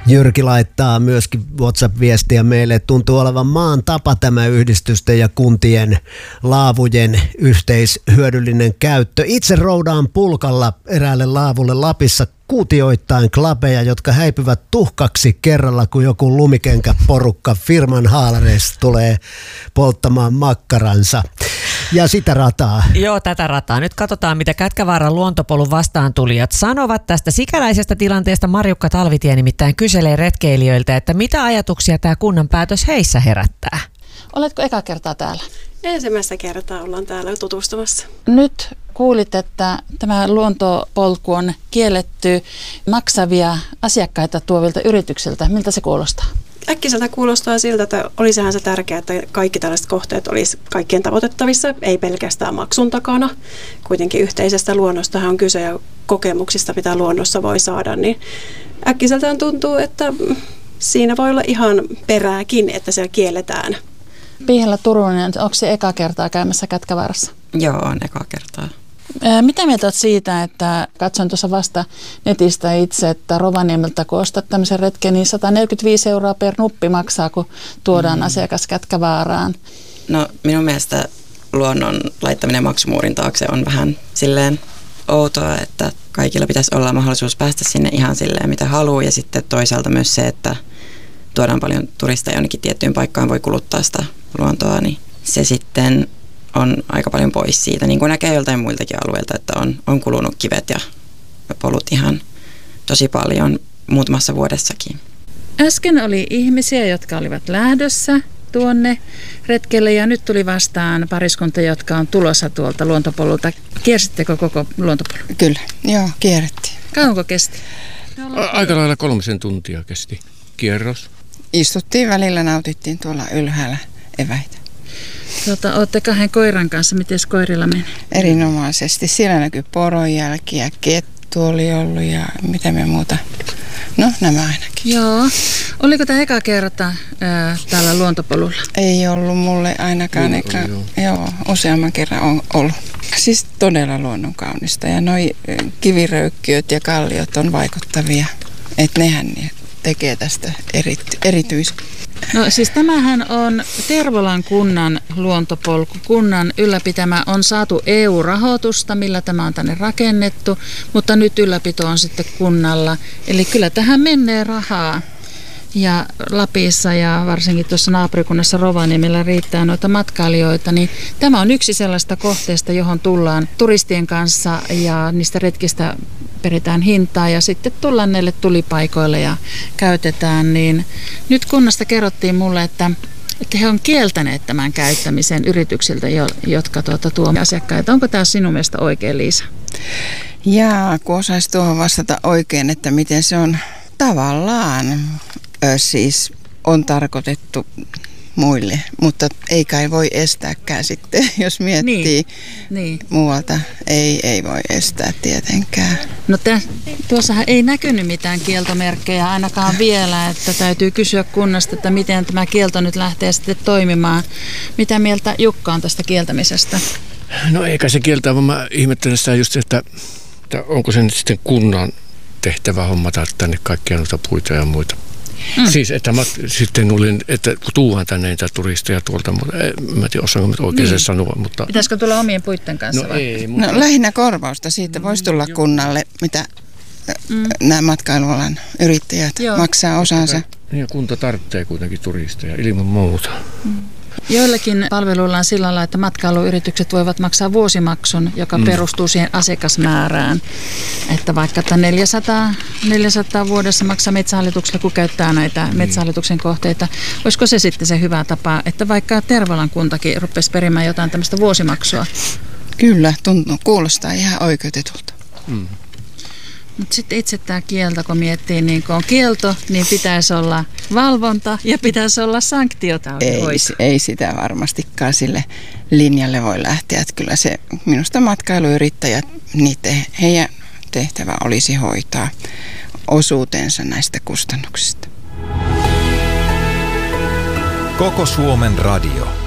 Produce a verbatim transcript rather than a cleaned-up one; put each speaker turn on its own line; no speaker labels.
Jyrki laittaa myöskin WhatsApp-viestiä meille. Tuntuu olevan maan tapa tämä yhdistysten ja kuntien laavujen yhteishyödyllinen käyttö. Itse roudaan pulkalla eräälle laavulle Lapissa kuutioittain klabeja, jotka häipyvät tuhkaksi kerralla, kun joku lumikenkäporukka firman haalareista tulee polttamaan makkaransa. Ja sitä rataa.
Joo, tätä rataa. Nyt katsotaan, mitä Kätkävaaran luontopolun vastaantulijat sanovat tästä sikäläisestä tilanteesta. Marjukka Talvitie nimittäin kyselee retkeilijöiltä, että mitä ajatuksia tämä kunnan päätös heissä herättää.
Oletko eka kertaa täällä?
Ensimmäistä kertaa ollaan täällä tutustumassa.
Nyt kuulit, että tämä luontopolku on kielletty maksavia asiakkaita tuovilta yrityksiltä. Miltä se kuulostaa?
Äkkiseltä kuulostaa siltä, että olisihan se tärkeää, että kaikki tällaiset kohteet olisi kaikkien tavoitettavissa, ei pelkästään maksun takana. Kuitenkin yhteisestä luonnostahan on kyse ja kokemuksista, mitä luonnossa voi saada, niin äkkiseltään tuntuu, että siinä voi olla ihan perääkin, että se kielletään.
Pihellä Turunen, onko se eka kertaa käymässä Kätkävaarassa?
Joo, on eka kertaa.
Mitä mieltä olet siitä, että katson tuossa vasta netistä itse, että Rovaniemeltä kun ostat tämmöisen retken, niin sata neljäkymmentäviisi euroa per nuppi maksaa, kun tuodaan mm. asiakas Kätkävaaraan?
No minun mielestä luonnon laittaminen maksumuurin taakse on vähän silleen outoa, että kaikilla pitäisi olla mahdollisuus päästä sinne ihan silleen mitä haluaa ja sitten toisaalta myös se, että tuodaan paljon turisteja jonnekin tiettyyn paikkaan, voi kuluttaa sitä luontoa, niin se sitten on aika paljon pois siitä, niin kuin näkee joltain muiltakin alueilta, että on, on kulunut kivet ja polut ihan tosi paljon muutamassa vuodessakin.
Äsken oli ihmisiä, jotka olivat lähdössä tuonne retkelle ja nyt tuli vastaan pariskunta, jotka on tulossa tuolta luontopolulta. Kiersittekö koko luontopolun?
Kyllä, joo, kierrettiin.
Kauanko kesti?
Aika lailla kolmisen tuntia kesti kierros. Istuttiin
välillä, nautittiin tuolla ylhäällä eväitä.
Tota, olette kahden koiran kanssa, miten koirilla meni?
Erinomaisesti. Siellä näkyy poronjälkiä, kettu oli ollut ja mitä me muuta. No, nämä ainakin.
Joo. Oliko tämä eka kerta ää, täällä luontopolulla?
Ei ollut mulle ainakaan.
Oli,
eka,
oli, joo.
joo, useamman kerran on ollut. Siis todella luonnonkaunista ja noi kiviröykkiöt ja kalliot on vaikuttavia. Että nehän tekee tästä erity, erityis.
No siis tämähän on Tervolan kunnan luontopolku. Kunnan ylläpitämä on saatu E U-rahoitusta, millä tämä on tänne rakennettu, mutta nyt ylläpito on sitten kunnalla. Eli kyllä tähän menee rahaa. Ja Lapissa ja varsinkin tuossa naapurikunnassa Rovaniemellä riittää noita matkailijoita, niin tämä on yksi sellaista kohteesta, johon tullaan turistien kanssa ja niistä retkistä peritään hintaa ja sitten tullaan näille tulipaikoille ja käytetään. Niin nyt kunnasta kerrottiin mulle, että, että he on kieltäneet tämän käyttämisen yrityksiltä, jotka tuota, tuo asiakkaita. Onko tämä sinun mielestä oikein, Liisa?
Jaa, kun osaisi tuohon vastata oikein, että miten se on tavallaan ö, siis on tarkoitettu muille, mutta ei kai voi estääkään sitten, jos miettii niin, niin. muualta. Ei, ei voi estää tietenkään.
No tä, tuossahan ei näkynyt mitään kieltomerkkejä ainakaan vielä, että täytyy kysyä kunnasta, että miten tämä kielto nyt lähtee sitten toimimaan. Mitä mieltä Jukka on tästä kieltämisestä?
No eikä se kieltää, vaan mä ihmettelen sitä just, että, että onko se nyt sitten kunnan tehtävä hommata tänne kaikkia noita puita ja muita. Mm. Siis, että mä sitten luulin, että tuuhan tänne niitä turisteja tuolta, mutta en mä tiedä, osaanko mä oikein niin. sanoa. Mutta...
Pitäisikö tulla omien puitten kanssa
no
vai?
Ei, mutta...
No lähinnä korvausta siitä voisi tulla kunnalle, mitä mm. nämä matkailualan yrittäjät Joo. maksaa osansa.
Ja kunta tarvitsee kuitenkin turisteja ilman muuta. Mm.
Joillakin palveluilla on sillä lailla, että matkailuyritykset voivat maksaa vuosimaksun, joka mm. perustuu siihen asiakasmäärään. Että vaikka että neljäsataa, neljäsataa vuodessa maksaa Metsähallitukselle, kun käyttää näitä mm. Metsähallituksen kohteita. Olisiko se sitten se hyvä tapa, että vaikka Tervolan kuntakin rupesi perimään jotain tämmöistä vuosimaksua?
Kyllä, tuntuu, kuulostaa ihan oikeutetulta. Mm.
Mutta sitten itse tämä kielto, kun miettii, niin kun on kielto, niin pitäisi olla valvonta ja pitäisi olla sanktiota.
Ei, ei sitä varmastikaan sille linjalle voi lähteä. Että kyllä se minusta matkailuyrittäjät, niiden, heidän tehtävä olisi hoitaa osuutensa näistä kustannuksista.
Koko Suomen radio.